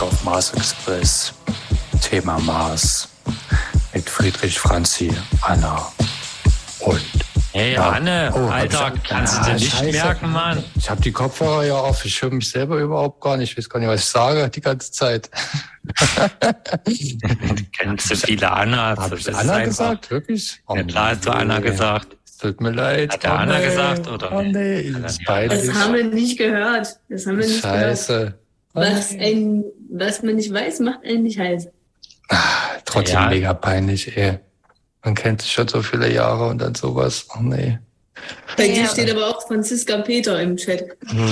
auf Mars Express. Thema Mars. Mit Friedrich, Franzi, Anna und... Hey, ja. Anne, Alter, kannst du dir nicht merken, Mann? Ich habe die Kopfhörer ja auf, ich höre mich selber überhaupt gar nicht. Ich weiß gar nicht, was ich sage die ganze Zeit. Du kennst so viele Anna. Habe ich Anna gesagt? Wirklich? Ja, klar hast du Anna gesagt. Tut mir leid. Hat der Anna gesagt, oder? Oh nee, das haben wir nicht gehört. Das haben wir nicht Scheiße. Gehört. Was man nicht weiß, macht einen nicht heiß. Trotzdem mega peinlich, ey. Man kennt sich schon so viele Jahre und dann sowas. Oh nee. Bei dir steht aber auch Franziska Peter im Chat.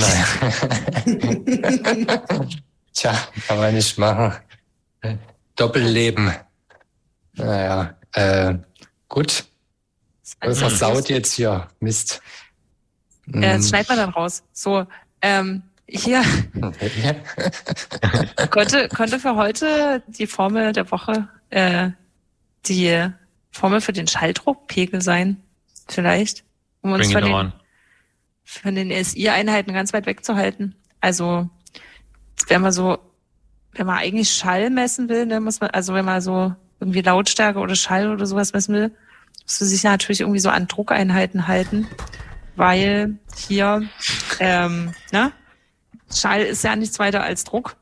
Nein. Tja, kann man nicht machen. Doppelleben. Naja, gut. Versaut jetzt hier. Mist. Das schneidet man dann raus. So, hier. Konnte für heute die Formel der Woche die Formel für den Schalldruckpegel sein, vielleicht, um uns von den SI-Einheiten ganz weit wegzuhalten. Also, wenn man eigentlich Schall messen will, ne, muss man, also wenn man so irgendwie Lautstärke oder Schall oder sowas messen will, muss man sich natürlich irgendwie so an Druckeinheiten halten, weil hier, Schall ist ja nichts weiter als Druck.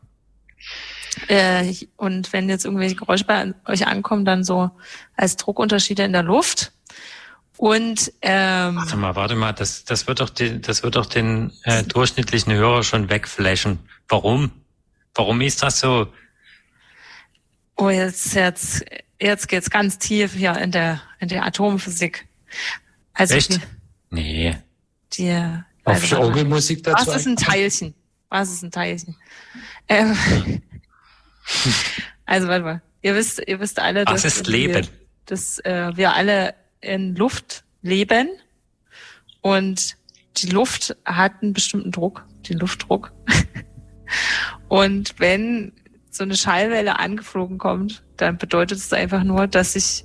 Und wenn jetzt irgendwelche Geräusche bei euch ankommen, dann so als Druckunterschiede in der Luft. Und warte mal, das wird doch den durchschnittlichen Hörer schon wegflashen. Warum? Warum ist das so? Oh, jetzt geht's ganz tief hier in der Atomphysik. Also echt? Nee. Auf Orgelmusik dazu. Was ist ein Teilchen? Also warte mal. Ihr wisst alle, dass ist Leben. Dass wir alle in Luft leben und die Luft hat einen bestimmten Druck, den Luftdruck. Und wenn so eine Schallwelle angeflogen kommt, dann bedeutet es einfach nur, dass sich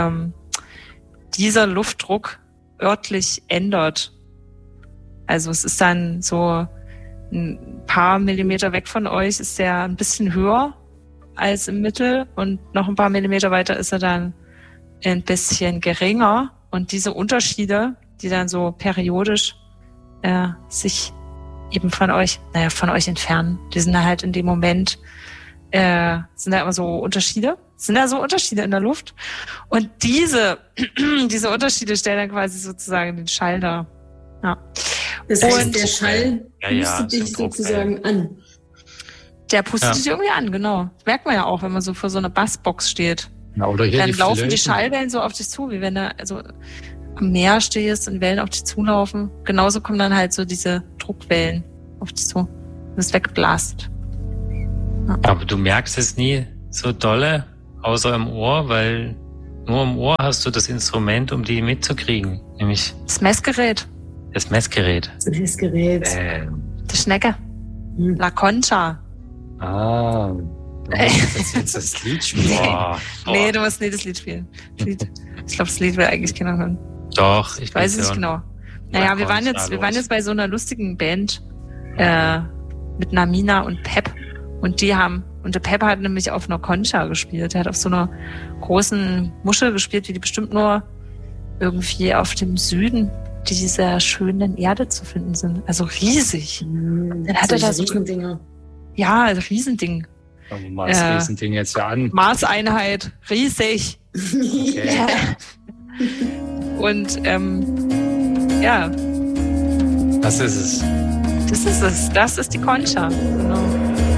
dieser Luftdruck örtlich ändert. Also es ist dann so ein paar Millimeter weg von euch ist der ein bisschen höher als im Mittel und noch ein paar Millimeter weiter ist er dann ein bisschen geringer. Und diese Unterschiede, die dann so periodisch sich eben von euch entfernen, die sind da halt in dem Moment, sind da immer so Unterschiede. Sind da so Unterschiede in der Luft? Und diese Unterschiede stellen dann quasi sozusagen den Schall dar. Ja. Das heißt, der Schall pustet dich sozusagen an. Der pustet dich irgendwie an, genau. Das merkt man ja auch, wenn man so vor so einer Bassbox steht. Ja, oder hier dann laufen die Schallwellen so auf dich zu, wie wenn du also am Meer stehst und Wellen auf dich zulaufen. Genauso kommen dann halt so diese Druckwellen auf dich zu. Du bist weggeblastet. Ja. Aber du merkst es nie so dolle, außer im Ohr, weil nur im Ohr hast du das Instrument, um die mitzukriegen. Nämlich das Messgerät. Das Messgerät. Die Schnecke. La Concha. Ah. Du musst jetzt das Lied spielen. Nee, du musst nicht das Lied spielen. Ich glaube, das Lied will eigentlich keiner hören. Doch, ich weiß es nicht genau. Naja, wir waren jetzt bei so einer lustigen Band mit Namina und Pep. Und der Pep hat nämlich auf einer Concha gespielt. Er hat auf so einer großen Muschel gespielt, wie die bestimmt nur irgendwie auf dem Süden dieser schönen Erde zu finden sind. Also riesig. Dann hat er da so Riesendinger. Ja, also Riesending. Riesending jetzt ja an. Maßeinheit, riesig. Okay. Und Was ist es? Das ist die Concha. Genau.